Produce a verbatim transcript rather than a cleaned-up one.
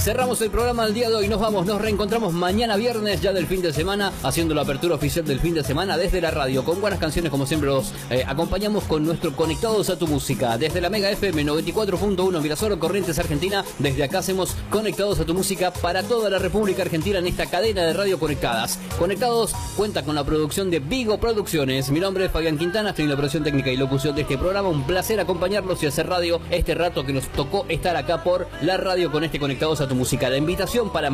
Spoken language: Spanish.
Cerramos el programa del día de hoy. Nos vamos, nos reencontramos mañana viernes ya del fin de semana, haciendo la apertura oficial del fin de semana desde la radio, con buenas canciones como siempre los eh, acompañamos con nuestro Conectados a tu Música. Desde la Mega F M noventa y cuatro punto uno Mirasol, Corrientes, Argentina. Desde acá hacemos Conectados a tu Música para toda la República Argentina en esta cadena de radio conectadas. Conectados cuenta con la producción de Vigo Producciones. Mi nombre es Fabián Quintana, estoy en la producción técnica y locución de este programa. Un placer acompañarlos y hacer radio este rato que nos tocó estar acá por la radio con este Conectados a tu Música. La invitación para